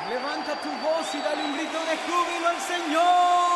Levanta tu voz y dale un grito de júbilo al Señor.